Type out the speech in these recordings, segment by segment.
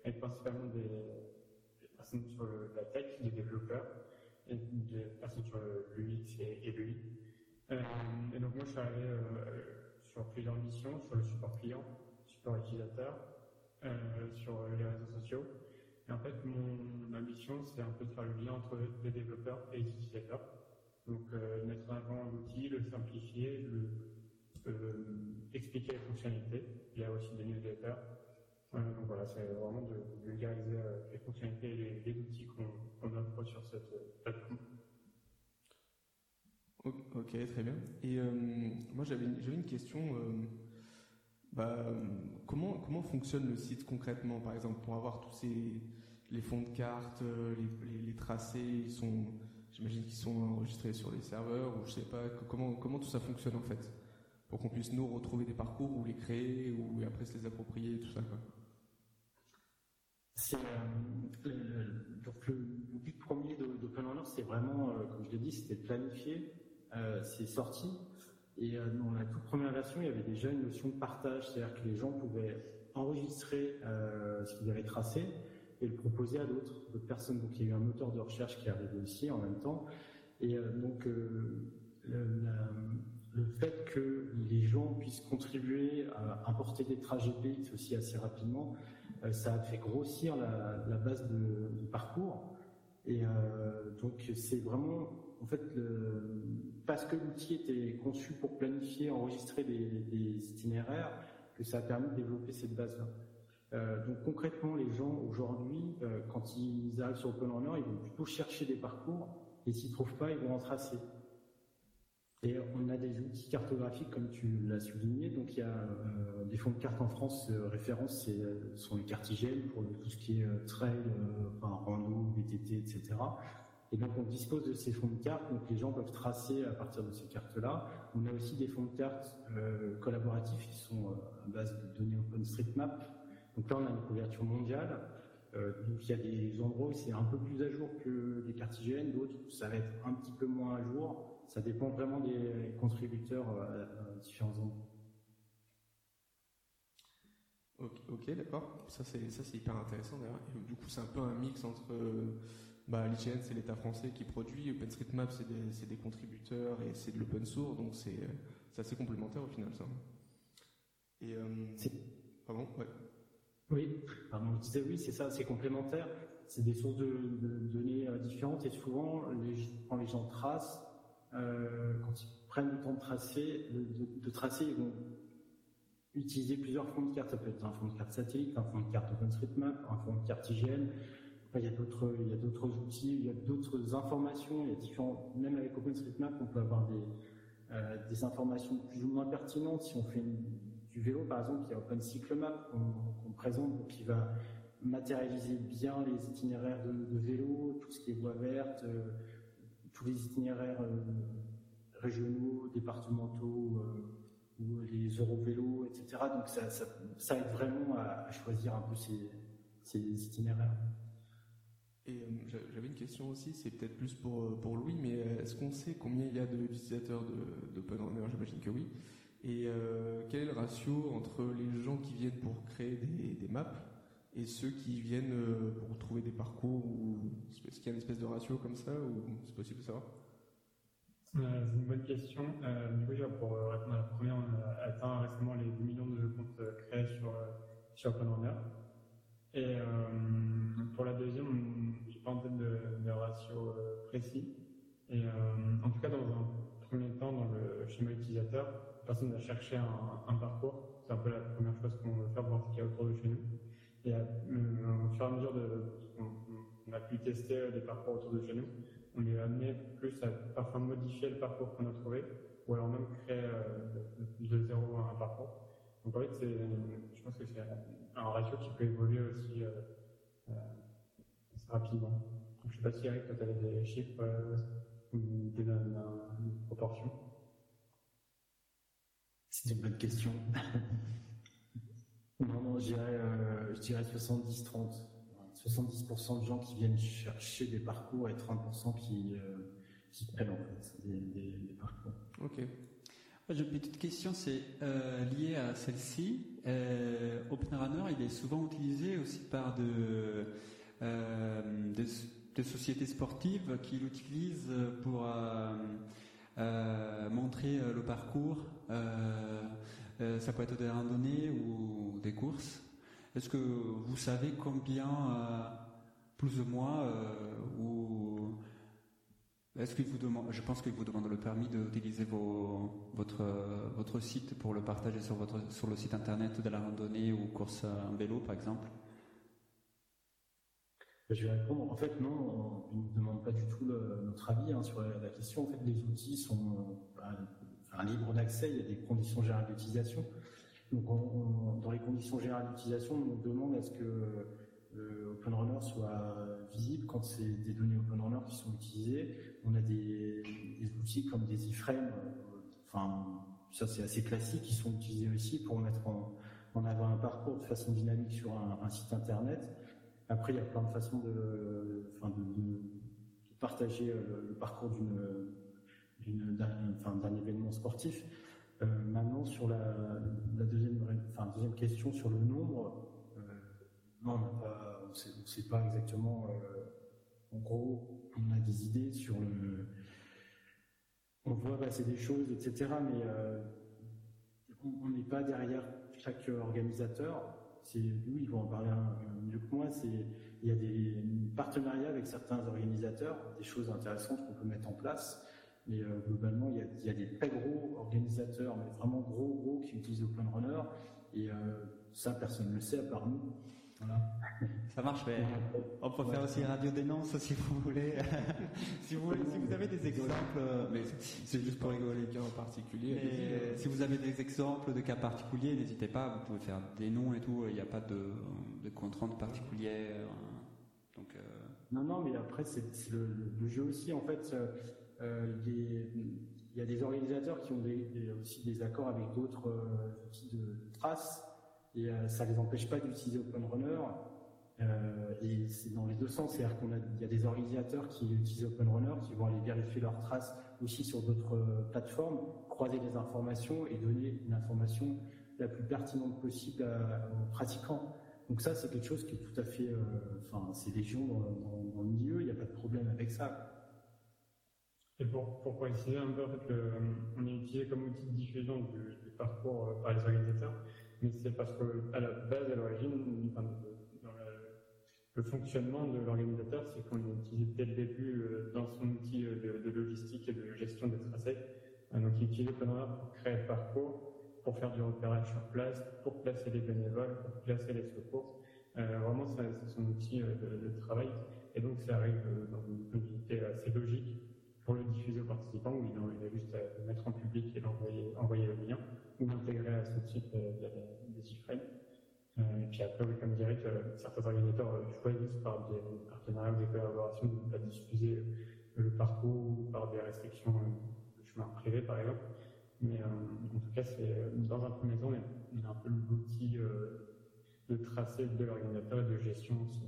avec principalement des personnes sur la tech, des développeurs, et des personnes sur l'UX et l'UI. Et donc moi je suis arrivé sur plusieurs missions, sur le support client, support utilisateur, sur les réseaux sociaux. Et en fait ma mission c'est un peu de faire le lien entre les développeurs et les utilisateurs. Donc mettre en avant l'outil, le simplifier, expliquer les fonctionnalités. Il y a aussi des newsletters. Donc voilà, c'est vraiment de vulgariser les fonctionnalités et les outils qu'on offre sur cette plateforme. Ok, très bien. Et moi j'avais une question. Comment fonctionne le site concrètement, par exemple, pour avoir tous les fonds de carte, les tracés, j'imagine qu'ils sont enregistrés sur les serveurs, ou je sais pas, comment tout ça fonctionne en fait, pour qu'on puisse nous retrouver des parcours ou les créer ou après se les approprier, tout ça quoi. Donc le but premier d'Open Learner, c'est vraiment, comme je l'ai dit, c'était de planifier. C'est sorti. Et dans la toute première version, il y avait déjà une notion de partage, c'est-à-dire que les gens pouvaient enregistrer ce qu'ils avaient tracé et le proposer à d'autres personnes. Donc il y a eu un moteur de recherche qui est arrivé aussi en même temps. Et donc le fait que les gens puissent contribuer à importer des trajets GPX aussi assez rapidement, ça a fait grossir la base de parcours. Et donc c'est vraiment, en fait, parce que l'outil était conçu pour planifier, enregistrer des itinéraires, que ça a permis de développer cette base-là. Donc concrètement, les gens aujourd'hui, quand ils arrivent sur Open Learner, ils vont plutôt chercher des parcours, et s'ils ne trouvent pas, ils vont en tracer. Et on a des outils cartographiques, comme tu l'as souligné. Donc il y a des fonds de cartes en France, référence, sont les cartigènes pour tout ce qui est trail, rando, VTT, etc. Et donc on dispose de ces fonds de cartes, donc les gens peuvent tracer à partir de ces cartes-là. On a aussi des fonds de cartes collaboratifs qui sont à base de données OpenStreetMap. Donc là on a une couverture mondiale. Donc il y a des endroits où c'est un peu plus à jour que les cartigènes, d'autres ça va être un petit peu moins à jour. Ça dépend vraiment des contributeurs à différents endroits. Ok, d'accord. Ça c'est hyper intéressant d'ailleurs. Et du coup c'est un peu un mix entre l'IGN c'est l'État français qui produit, OpenStreetMap c'est des contributeurs et c'est de l'open source, donc c'est assez complémentaire au final ça. Et pardon, ouais. Oui, pardon, je disais oui, c'est ça, c'est complémentaire. C'est des sources de données différentes et souvent quand les gens tracent, quand ils prennent le temps de tracer, ils vont utiliser plusieurs fonds de cartes. Ça peut être un fond de carte satellite, un fond de carte OpenStreetMap, un fond de carte IGN. Enfin, il y a d'autres outils, il y a d'autres informations. Il y a différents, même avec OpenStreetMap, on peut avoir des informations plus ou moins pertinentes. Si on fait du vélo, par exemple, il y a OpenCycleMap qu'on présente, qui va matérialiser bien les itinéraires de vélo, tout ce qui est voies vertes, tous les itinéraires régionaux, départementaux, ou les Eurovélos, etc. Donc ça aide vraiment à choisir un peu ces itinéraires. Et j'avais une question aussi, c'est peut-être plus pour Louis, mais est-ce qu'on sait combien il y a d'utilisateurs d'Open Learner? J'imagine que oui. Et quel est le ratio entre les gens qui viennent pour créer des maps et ceux qui viennent pour trouver des parcours, est-ce qu'il y a une espèce de ratio comme ça, ou c'est possible de savoir? C'est une bonne question. Du coup, pour répondre à la première, on a atteint récemment les 2 millions de comptes créés sur Open Learner. Et pour la deuxième, je n'ai pas en tête de ratio précis. Et en tout cas, dans un premier temps, dans le schéma utilisateur, personne n'a cherché un parcours. C'est un peu la première chose qu'on veut faire, voir ce qu'il y a autour de chez nous. Et au fur et à mesure on a pu tester des parcours autour de chez nous, on est amené plus à parfois modifier le parcours qu'on a trouvé, ou alors même créer de zéro un parcours. Donc en fait, je pense que c'est un ratio qui peut évoluer aussi assez rapidement. Donc, je ne sais pas si Eric, tu avais des chiffres ou une proportion. C'est une bonne question. Non, je dirais 70-30. 70% de gens qui viennent chercher des parcours et 30% qui prennent en fait des parcours. Ok. J'ai une petite question, c'est lié à celle-ci. OpenRunner, il est souvent utilisé aussi par des sociétés sportives qui l'utilisent pour montrer le parcours. Ça peut être des randonnées ou des courses. Est-ce que vous savez combien, plus ou moins, ou est-ce qu'il vous demande, je pense qu'il vous demande le permis d'utiliser votre site pour le partager sur le site internet de la randonnée ou course en vélo, par exemple? Je vais répondre. En fait, non, on ne demande pas du tout notre avis sur la question. En fait, les outils sont libres d'accès. Il y a des conditions générales d'utilisation. Donc, dans les conditions générales d'utilisation, on demande à ce que OpenRunner soit visible quand c'est des données OpenRunner qui sont utilisées. On a des outils comme des iframes, ça c'est assez classique, qui sont utilisés aussi pour mettre en avant un parcours de façon dynamique sur un site internet. Après, il y a plein de façons de partager le parcours d'un événement sportif. Maintenant, sur la deuxième question sur le nombre, non, on ne sait pas exactement. En gros, on a des idées sur on voit passer des choses, etc. Mais on n'est pas derrière chaque organisateur. Lui, ils vont en parler mieux que moi. Il y a des partenariats avec certains organisateurs, des choses intéressantes qu'on peut mettre en place. Mais globalement, il y a des très gros organisateurs, mais vraiment gros, qui utilisent OpenRunner. Et ça, personne ne le sait à part nous. Voilà. Ça marche, mais on peut faire aussi radio dénonce si vous voulez. si vous avez des exemples, mais c'est juste pour rigoler, cas en particulier. Si vous avez des exemples de cas particuliers, n'hésitez pas. Vous pouvez faire des noms et tout. Il n'y a pas de contraintes particulières. Donc. Non, mais après c'est le jeu aussi. En fait, il y a des organisateurs qui ont aussi des accords avec d'autres outils de traces. Et ça ne les empêche pas d'utiliser OpenRunner. Et c'est dans les deux sens. C'est-à-dire qu'il y a des organisateurs qui utilisent OpenRunner, qui vont aller vérifier leurs traces aussi sur d'autres plateformes, croiser les informations et donner une information la plus pertinente possible aux pratiquants. Donc ça, c'est quelque chose qui est tout à fait... c'est légion dans le milieu, il n'y a pas de problème avec ça. Et pour préciser un peu, en fait, on est utilisé comme outil de diffusion du parcours par les organisateurs. Mais c'est parce qu'à la base, à l'origine, dans le fonctionnement de l'organisateur, c'est qu'on est utilisé dès le début dans son outil de logistique et de gestion des tracés. Donc, il utilise OpenRunner pour créer le parcours, pour faire du repérage sur place, pour placer les bénévoles, pour placer les secours. Vraiment, c'est son outil de travail. Et donc, ça arrive dans une continuité assez logique pour le diffuser aux participants, où il a juste à le mettre en public et envoyer le lien, ou l'intégrer à son site via des iframes. Et puis après, oui, comme dirait certains organisateurs choisissent par des partenariats ou des collaborations de ne pas diffuser le parcours par des restrictions de chemin privé, par exemple. Mais en tout cas, dans un premier temps, on a un peu l'outil de tracé de l'organisateur et de gestion aussi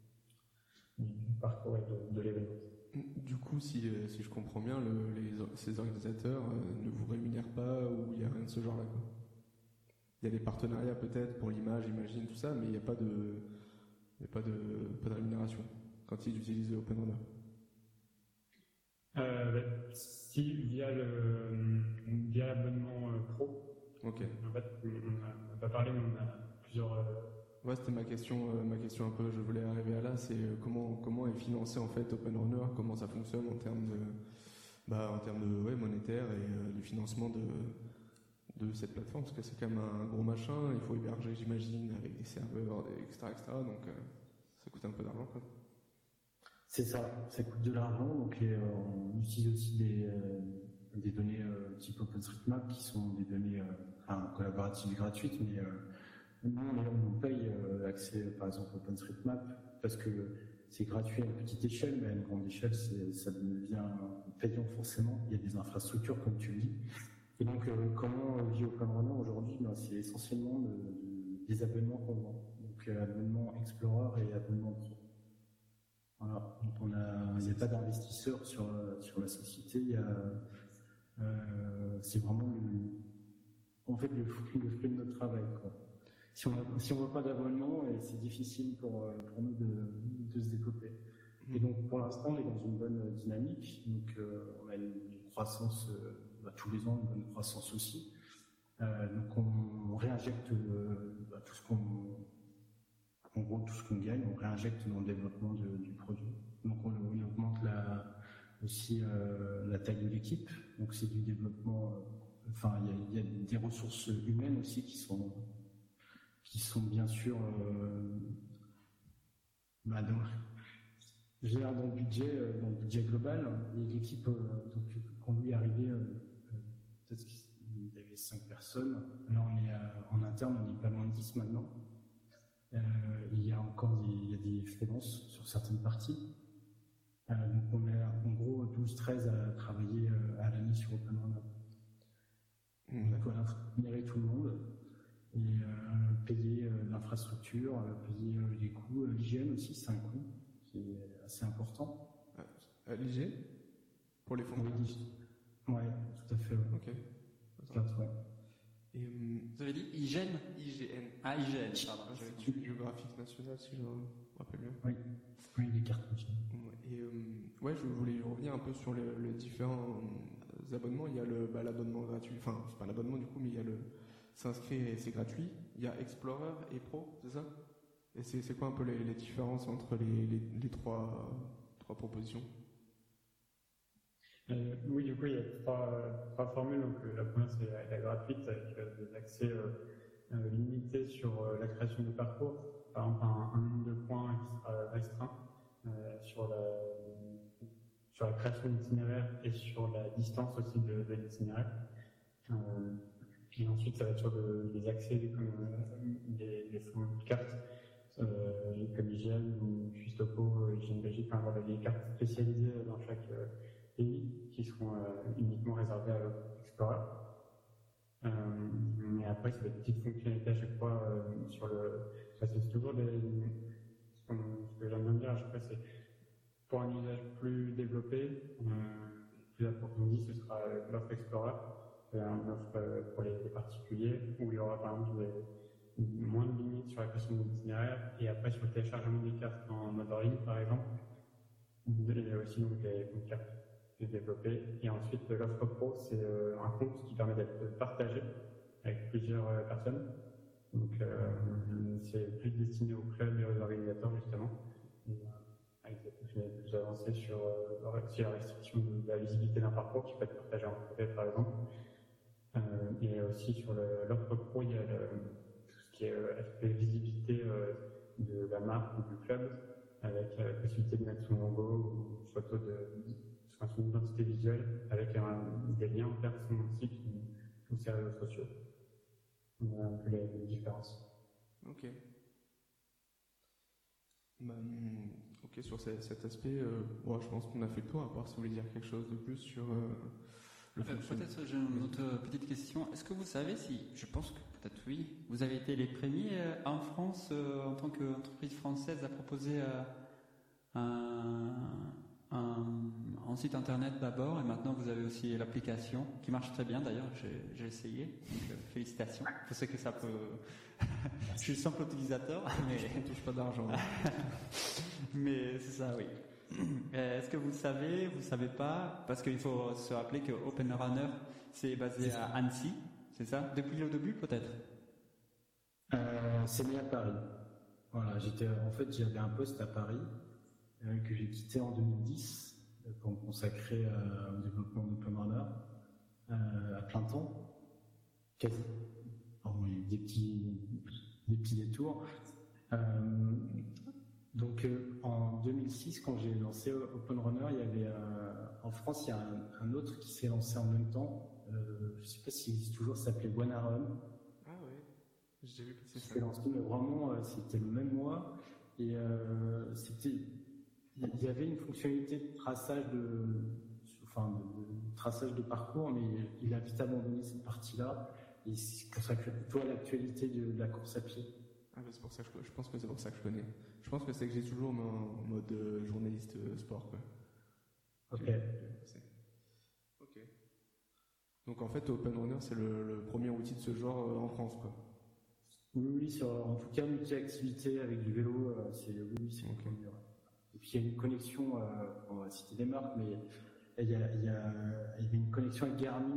du parcours et de l'événement. Du coup, si je comprends bien, ces organisateurs ne vous rémunèrent pas ou il n'y a rien de ce genre-là, quoi. Il y a des partenariats peut-être pour l'image, j'imagine, tout ça, mais il n'y a pas de rémunération quand ils utilisent OpenRunner. Si, via l'abonnement pro. Ok. En fait, on n'a pas parlé, mais on a plusieurs... Ouais, c'était ma question un peu, je voulais arriver à là, c'est comment est financé en fait OpenRunner, comment ça fonctionne en termes de monétaire et du financement de cette plateforme, parce que c'est quand même un gros machin, il faut héberger, j'imagine, avec des serveurs, etc., donc ça coûte un peu d'argent, quoi. C'est ça coûte de l'argent, donc on utilise aussi des données type OpenStreetMap qui sont des données collaboratives gratuites, mais nous on paye l'accès par exemple à OpenStreetMap parce que c'est gratuit à une petite échelle, mais à une grande échelle ça devient payant forcément, il y a des infrastructures comme tu le dis. Et donc comment vit OpenRunner aujourd'hui, c'est essentiellement des abonnements qu'on vend, donc abonnement Explorer et abonnement Pro. Voilà. Donc il n'y a pas d'investisseurs sur la société, C'est vraiment le fruit de notre travail, quoi. Si on voit pas d'abonnement, c'est difficile pour nous de se développer. Et donc pour l'instant, on est dans une bonne dynamique. Donc on a une croissance tous les ans, une bonne croissance aussi. Donc on réinjecte tout ce qu'on gagne, on réinjecte dans le développement du produit. Donc on augmente aussi la taille de l'équipe. Donc c'est du développement. Il y a des ressources humaines aussi qui sont bien sûr dans le budget global. Et l'équipe, quand lui est arrivé, peut-être qu'il y avait 5 personnes. Là, en interne, on est pas loin de 10 maintenant. Il y a des freelances sur certaines parties. Donc on est en gros 12-13 à travailler à l'année sur OpenRunner. Donc voilà, rémunérer tout le monde et payer l'infrastructure, payer les coûts. L'hygiène aussi, c'est un coût qui est assez important. L'hygiène pour les fonds. Oui, tout à fait. Ouais. Ok. Ouais. Et, vous avez dit hygiène? IGN. Ah, hygiène, pardon. Géographique nationale, si je me rappelle bien. Oui, les cartes hygiène. Et je voulais revenir un peu sur les différents abonnements. Il y a l'abonnement gratuit, enfin, c'est pas l'abonnement du coup, mais il y a s'inscrire et c'est gratuit. Il y a Explorer et Pro, c'est ça? Et c'est quoi un peu les différences entre les trois propositions? Oui, du coup, il y a trois formules. Donc, la première, c'est la gratuite, avec des accès limités sur la création de parcours. Par exemple, un nombre de points qui sera restreint sur la création d'itinéraire et sur la distance aussi de l'itinéraire. Puis ensuite, ça va être sur des accès comme les fonds de cartes, comme IGN ou Justopo, IGN Belgique, enfin, voilà, des cartes spécialisées dans chaque pays qui seront uniquement réservées à Explorer. Mais après, c'est des petites fonctionnalités à chaque fois c'est toujours ce que j'aime bien dire à chaque fois, c'est pour un usage plus développé, plus approfondi, ce sera l'offre Explorer, une offre pour les particuliers, où il y aura par exemple moins de limites sur la création de l'itinéraire, et après sur le téléchargement des cartes en mode en ligne par exemple, il y a aussi donc, les cartes plus développées. Et ensuite l'offre Pro, c'est un compte qui permet d'être partagé avec plusieurs personnes. Donc c'est plus destiné aux clubs et aux organisateurs justement. Avec des fonctionnalités plus avancées sur la restriction de la visibilité d'un parcours qui peut être partagé en privé par exemple. Et aussi sur l'offre Pro, il y a tout ce qui est aspect visibilité de la marque ou du club, avec la possibilité de mettre son logo ou une photo son identité visuelle avec des liens vers son site ou ses réseaux sociaux. On a un peu les différences. Ok. Ok, sur cet aspect, je pense qu'on a fait le tour, à part si vous voulez dire quelque chose de plus sur le fonctionnement. Peut-être j'ai une autre petite question. Est-ce que vous savez je pense que peut-être oui, vous avez été les premiers en France, en tant qu'entreprise française, à proposer un site internet d'abord, et maintenant vous avez aussi l'application qui marche très bien d'ailleurs, j'ai essayé, donc félicitations. Je sais que ça peut... Je suis simple utilisateur, mais... On ne touche pas d'argent. Mais c'est ça, oui. Est-ce que vous savez pas, parce qu'il faut se rappeler que OpenRunner, c'est basé à Annecy, c'est ça? Depuis le début peut-être? C'est né à Paris. Voilà, j'avais un poste à Paris que j'ai quitté en 2010 pour me consacrer au développement d'OpenRunner à plein temps, quasi. Alors, il y a des petits détours. Donc en 2006, quand j'ai lancé OpenRunner, il y avait en France, il y a un autre qui s'est lancé en même temps. Je ne sais pas s'il existe toujours, ça s'appelait OneRun. Ah ouais, j'ai vu passer ça. C'était lancé, mais vraiment, c'était le même mois. Et il y avait une fonctionnalité de traçage de parcours, mais il a vite abandonné cette partie-là. Il s'est consacré plutôt à l'actualité de la course à pied. Ah, c'est pour ça que je pense que c'est pour ça que je connais. Je pense que c'est que j'ai toujours en mode journaliste sport, quoi. Ok. Ok. Donc en fait, Open Runner, c'est le premier outil de ce genre en France, quoi. Oui, en tout cas, multi-activité avec du vélo, c'est le premier. Et puis il y a une connexion, on va citer des marques, mais il y avait une connexion avec Garmin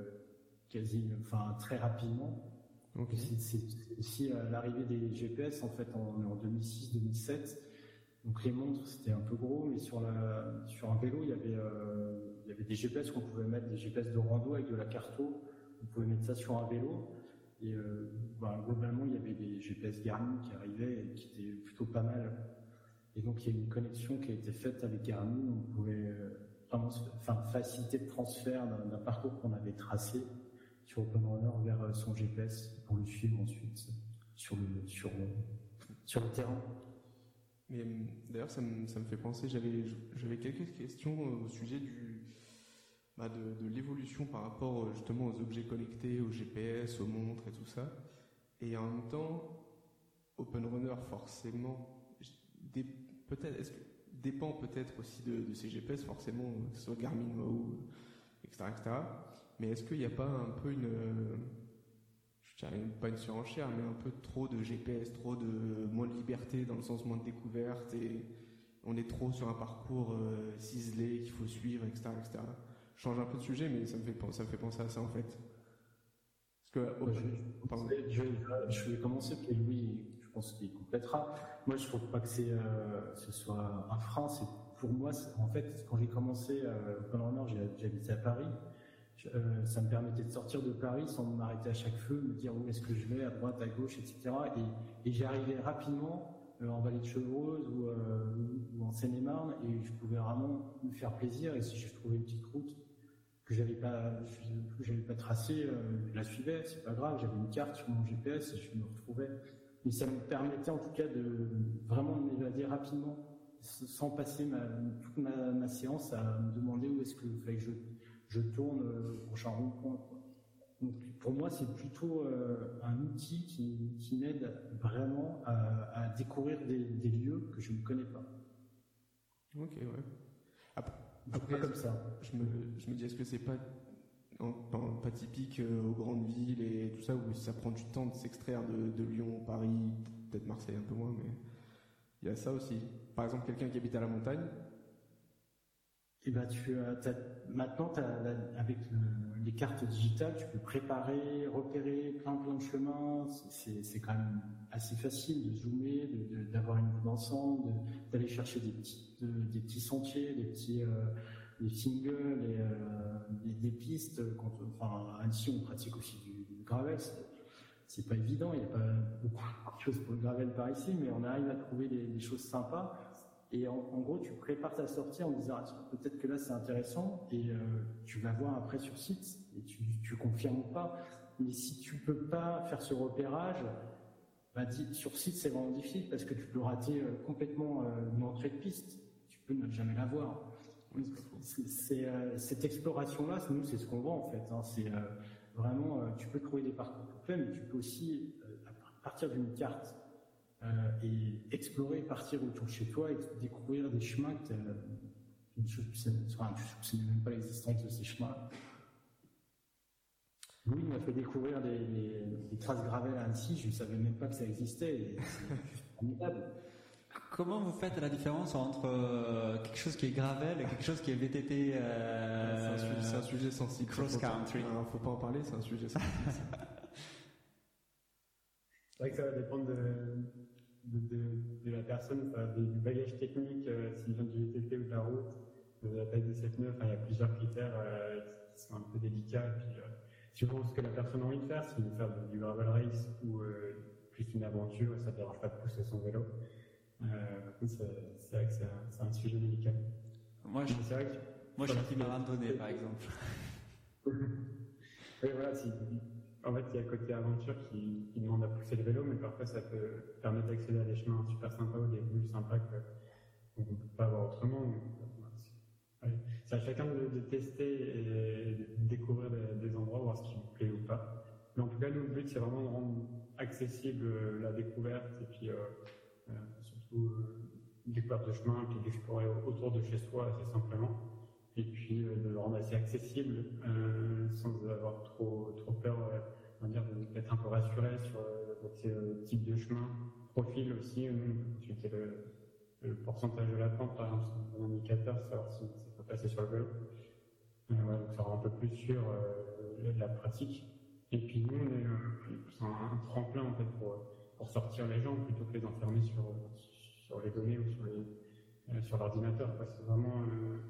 très rapidement. Okay. C'est aussi l'arrivée des GPS, en fait, en 2006-2007. Donc les montres, c'était un peu gros, mais sur un vélo, il y avait des GPS qu'on pouvait mettre, des GPS de rando avec de la carto. On pouvait mettre ça sur un vélo. Et globalement, il y avait des GPS Garmin qui arrivaient et qui étaient plutôt pas mal. Et donc, il y a une connexion qui a été faite avec Garmin. On pouvait vraiment faciliter le transfert d'un parcours qu'on avait tracé sur Open Runner vers son GPS pour le suivre ensuite sur le terrain. Mais d'ailleurs, ça me fait penser, j'avais quelques questions au sujet de l'évolution par rapport justement aux objets connectés, aux GPS, aux montres et tout ça. Et en même temps, Open Runner forcément dépend peut-être aussi de ces GPS, forcément, que ce soit Garmin ou etc. Mais est-ce qu'il n'y a pas un peu je dirais pas une surenchère, mais un peu trop de GPS, moins de liberté, dans le sens moins de découverte, et on est trop sur un parcours ciselé qu'il faut suivre, etc. Je change un peu de sujet, mais ça me fait penser à ça en fait. Parce que, je vais commencer, puis Louis, je pense qu'il complétera. Moi, je ne trouve pas que ce soit un frein. Pour moi, en fait, quand j'ai commencé Open Runner, j'habitais à Paris. Ça me permettait de sortir de Paris sans m'arrêter à chaque feu, me dire où est-ce que je vais, à droite, à gauche, etc. Et j'y arrivais rapidement en Vallée de Chevreuse ou en Seine-et-Marne, et je pouvais vraiment me faire plaisir. Et si je trouvais une petite route que j'avais pas tracée, je la suivais, c'est pas grave, j'avais une carte sur mon GPS et je me retrouvais. Mais ça me permettait en tout cas de vraiment m'évader rapidement, sans passer toute ma séance à me demander où est-ce qu'il fallait que je tourne au prochain rond-point. Donc pour moi, c'est plutôt un outil qui m'aide vraiment à découvrir des lieux que je ne connais pas. Ok, ouais. Après, comme ça. Je me dis, est-ce que c'est pas typique aux grandes villes et tout ça, où ça prend du temps de s'extraire de Lyon, Paris, peut-être Marseille un peu moins, mais il y a ça aussi. Par exemple, quelqu'un qui habite à la montagne. Et maintenant, avec les cartes digitales, tu peux préparer, repérer plein de chemins. C'est quand même assez facile de zoomer, d'avoir une vue d'ensemble, d'aller chercher des petits sentiers, des singles, des pistes. Ici, on pratique aussi du gravel. C'est pas évident, il n'y a pas beaucoup de choses pour le gravel par ici, mais on arrive à trouver des choses sympas. Et en gros, tu prépares ta sortie en disant peut-être que là c'est intéressant, et tu vas voir après sur site et tu confirmes ou pas. Mais si tu peux pas faire ce repérage, sur site c'est vraiment difficile parce que tu peux rater complètement une entrée de piste. Tu peux ne jamais la voir. Cette exploration-là, nous c'est ce qu'on vend en fait. C'est vraiment, tu peux trouver des parcours complets, mais tu peux aussi à partir d'une carte. Et explorer, partir autour de chez toi et découvrir des chemins que tu ne soupçonnais même pas l'existence de ces chemins. Louis m'a fait découvrir des traces gravel à Annecy, je ne savais même pas que ça existait, et c'est juste formidable. Comment vous faites la différence entre quelque chose qui est gravel et quelque chose qui est VTT c'est un sujet sensible. Cross-country. Il ne faut pas en parler, c'est un sujet sensible. C'est vrai que ça va dépendre de la personne, du bagage technique, s'il vient du VTT ou de la route, de la taille de ses pneus. Il y a plusieurs critères qui sont un peu délicats. Et puis, suivant ce que la personne a envie de faire, s'il veut faire du gravel race ou plus une aventure, ça ne dérange pas de pousser son vélo. C'est vrai que c'est un sujet délicat. Moi, je suis team randonnée, par exemple. Oui, voilà. En fait, il y a le côté aventure qui demande à pousser le vélo, mais parfois ça peut permettre d'accéder à des chemins super sympas ou des vues sympas qu'on ne peut pas avoir autrement. Donc, c'est à chacun de tester et de découvrir des endroits, voir ce qui vous plaît ou pas. Mais en tout cas, nous, le but, c'est vraiment de rendre accessible la découverte et puis surtout découverte de chemin, puis d'explorer autour de chez soi assez simplement. et puis de le rendre assez accessible sans avoir trop peur, on va dire, d'être un peu rassuré sur ces types de chemin, profil aussi. Nous, on peut consulter le pourcentage de la pente, par exemple, sur un indicateur, savoir si ça peut passer sur le vélo. Voilà, donc ça rend un peu plus sûr la pratique. Et puis nous, on est un tremplin en fait pour sortir les gens plutôt que les enfermer sur les données ou sur l'ordinateur. C'est vraiment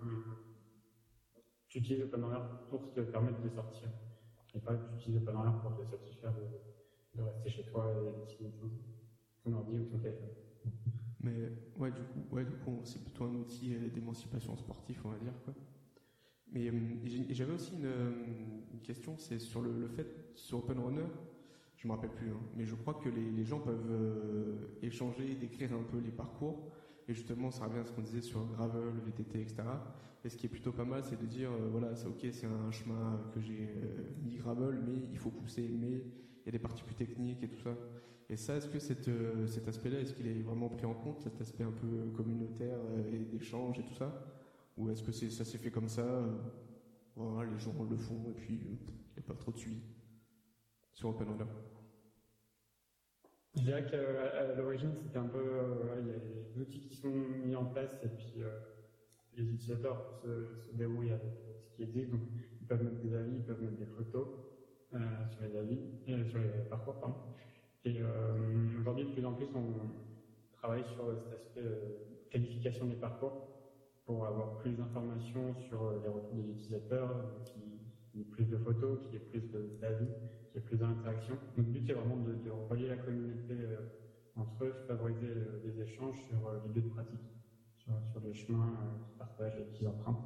tu utilises OpenRunner pour te permettre de sortir et pas tu utilises OpenRunner pour te satisfaire de rester chez toi et d'utiliser ton ordi ou ton téléphone. Mais du coup, c'est plutôt un outil d'émancipation sportive, on va dire, quoi. Mais j'avais aussi une question, c'est sur le fait, sur OpenRunner, je me rappelle plus, hein, mais je crois que les gens peuvent échanger, décrire un peu les parcours, et justement, ça revient à ce qu'on disait sur gravel, VTT, etc. Et ce qui est plutôt pas mal, c'est de dire, voilà, c'est ok, c'est un chemin que j'ai mis gravel, mais il faut pousser, mais il y a des parties plus techniques et tout ça. Et ça, est-ce que cet aspect-là, est-ce qu'il est vraiment pris en compte, cet aspect un peu communautaire et d'échange et tout ça? Ou est-ce que ça s'est fait comme ça, voilà, les gens le font et puis il n'y a pas trop de suivi sur OpenRunner? Je dirais qu'à l'origine, c'était un peu, il y a des outils qui sont mis en place et puis les utilisateurs se débrouillent avec ce qui existe. Donc, ils peuvent mettre des avis, ils peuvent mettre des photos sur les avis, sur les parcours, pardon. Et aujourd'hui, de plus en plus, on travaille sur cet aspect qualification des parcours pour avoir plus d'informations sur les retours des utilisateurs, qu'il y ait plus de photos, qu'il y ait plus d'avis, qu'il y ait plus d'interactions. Notre but, c'est vraiment de relier la communauté entre eux, favoriser les échanges sur les lieux de pratique, sur les chemins qu'ils partagent et qu'ils empruntent.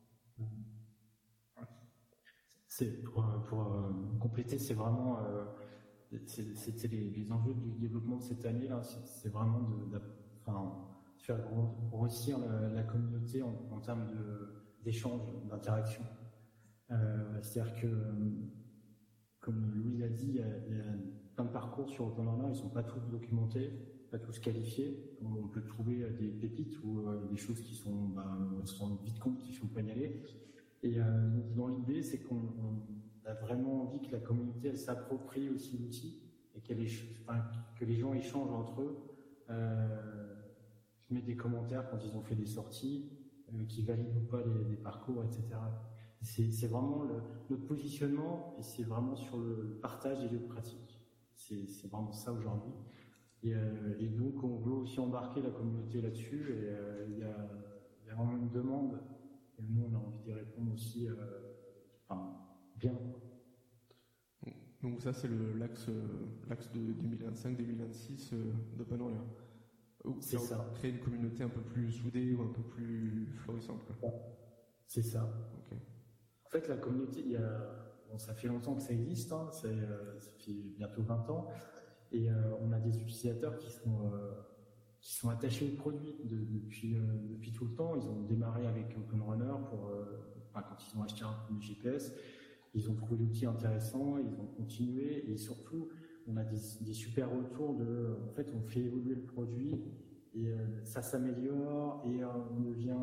C'est pour compléter, c'est vraiment c'était les enjeux du développement de cette année là. C'est vraiment de faire grossir la communauté en termes d'échange, d'interaction. C'est-à-dire que, comme Louis l'a dit, il y a plein de parcours sur OpenRunner, ils ne sont pas tous documentés, pas tous qualifiés. On peut trouver des pépites ou des choses qui sont, on se rend vite compte qu'il ne faut pas y aller. Et dans l'idée, c'est qu'on a vraiment envie que la communauté elle s'approprie aussi l'outil et que les gens échangent entre eux, qui mettent des commentaires quand ils ont fait des sorties, qui valident ou pas les parcours, etc. C'est vraiment notre positionnement et c'est vraiment sur le partage des lieux de pratique. C'est vraiment ça aujourd'hui. Et donc on veut aussi embarquer la communauté là-dessus et il y a vraiment une demande et nous on a envie d'y répondre aussi bien. Donc ça c'est l'axe de 2025-2026 d'OpenRunner. C'est ça. Créer une communauté un peu plus soudée ou un peu plus florissante. Quoi. C'est ça. Okay. En fait, la communauté, ça fait longtemps que ça existe, hein, ça fait bientôt 20 ans, et on a des utilisateurs qui sont attachés au produit depuis tout le temps. Ils ont démarré avec OpenRunner quand ils ont acheté un premier GPS, ils ont trouvé l'outil intéressant, ils ont continué, et surtout, on a des super retours en fait, on fait évoluer le produit, et ça s'améliore, et on devient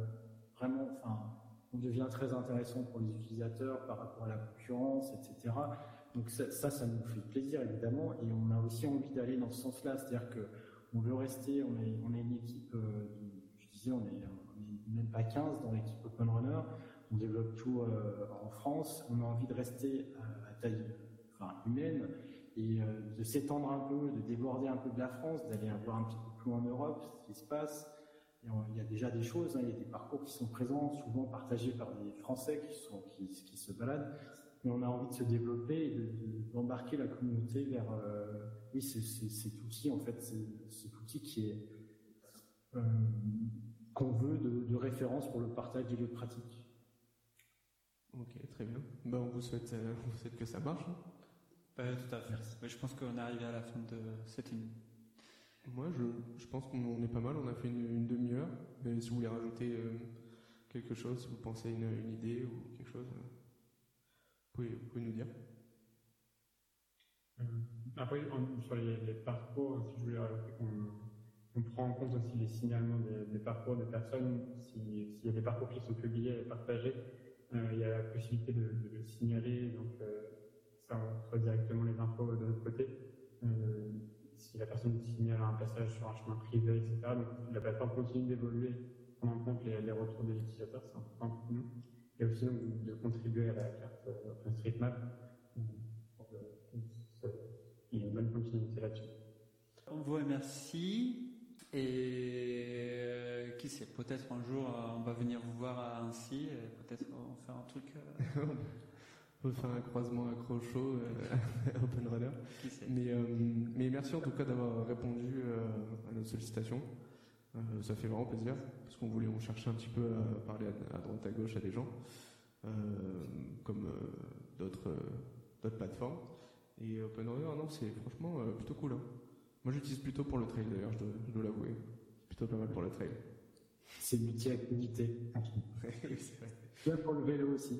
on devient très intéressant pour les utilisateurs par rapport à la concurrence, etc. Donc ça nous fait plaisir évidemment, et on a aussi envie d'aller dans ce sens-là, c'est-à-dire qu'on veut rester, on est une équipe, je disais, on est même pas 15 dans l'équipe OpenRunner, on développe tout en France, on a envie de rester à taille humaine et de s'étendre un peu, de déborder un peu de la France, d'aller voir un petit peu plus en Europe ce qui se passe. Et il y a déjà des choses, il y a des parcours qui sont présents, souvent partagés par des Français qui se baladent, mais on a envie de se développer et d'embarquer la communauté vers cet outil, en fait, cet outil qui est qu'on veut de référence pour le partage des lieux de pratique. Ok, très bien. On vous souhaite que ça marche. Tout à fait. Mais je pense qu'on est arrivé à la fin de cette émission. Moi, je pense qu'on est pas mal. On a fait une demi-heure. Mais si vous voulez rajouter quelque chose, si vous pensez à une idée ou quelque chose, vous pouvez nous dire. Après, sur les parcours, si je voulais rajouter on prend en compte aussi les signalements des parcours des personnes. S'il y a des parcours qui sont publiés et partagés, il y a la possibilité de le signaler. Donc, ça, on reçoit directement les infos de notre côté. Si la personne signale un passage sur un chemin privé, etc. Donc, la plateforme continue d'évoluer, prendre en compte les retours des utilisateurs, c'est important pour nous. Et aussi donc, de contribuer à la carte OpenStreetMap pour qu'il y ait une bonne continuité là-dessus. On vous remercie et qui sait, peut-être un jour on va venir vous voir à Annecy et peut-être on va faire un truc. On peut faire un croisement accro-chaud Open Runner. Qui sait. Mais merci en tout cas d'avoir répondu à nos sollicitations. Ça fait vraiment plaisir parce on cherchait un petit peu à parler à droite à gauche à des gens comme d'autres plateformes. Et Open Runner, non, c'est franchement plutôt cool. Hein. Moi, j'utilise plutôt pour le trail d'ailleurs, je dois l'avouer. Plutôt pas mal pour le trail. C'est multi-activité. Oui, c'est vrai. Bien pour le vélo aussi.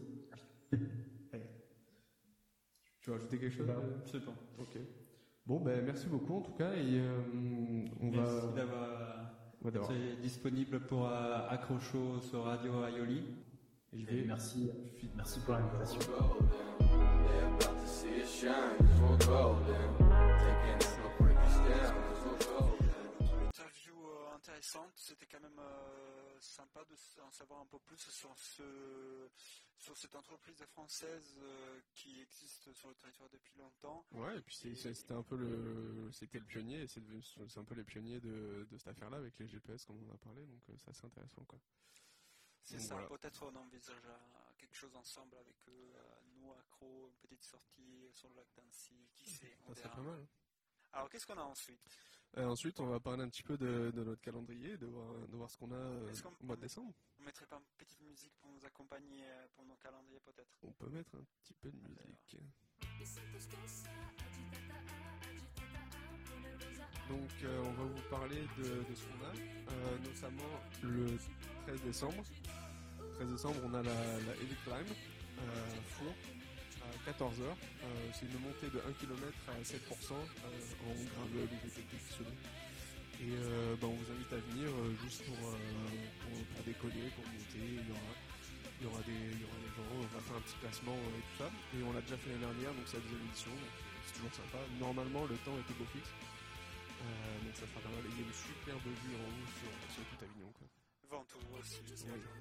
Tu veux ajouter quelque chose? C'est bon. Ok. Bon, ben merci beaucoup en tout cas et Merci d'avoir été disponible pour Accrocho sur Radio Aioli. Et merci pour l'invitation. Interview intéressante, c'était quand même sympa d'en savoir un peu plus sur cette entreprise française qui existe sur le territoire depuis longtemps. Ouais, et puis c'était un peu c'était le pionnier, et c'est un peu les pionniers de cette affaire-là avec les GPS comme on a parlé, donc c'est assez intéressant quoi. C'est donc, ça, voilà. Peut-être on envisage quelque chose ensemble avec nous, Accro, une petite sortie sur le lac d'Annecy, qui sait, on Ça serait verra. pas mal. Alors qu'est-ce qu'on a ensuite? Ensuite, on va parler un petit peu de notre calendrier, de voir ce qu'on a au mois de décembre. On mettrait pas une petite musique pour nous accompagner pour nos calendriers peut-être? On peut mettre un petit peu de musique. Donc on va vous parler de ce qu'on a, notamment le 13 décembre. 13 décembre, on a la Elite Climb, Four, à 14h. C'est une montée de 1 km à 7% en gravel ou VTT. Et on vous invite à venir juste pour décoller, pour monter. Il y aura des gens, on va faire un petit classement et tout ça. Et on l'a déjà fait l'année dernière, donc c'est la deuxième édition, donc c'est toujours sympa. Normalement, le temps est au beau fixe. Donc ça sera pas mal. Il y a une superbe vue en haut sur tout Avignon. Quoi. Ventoux aussi. Oui.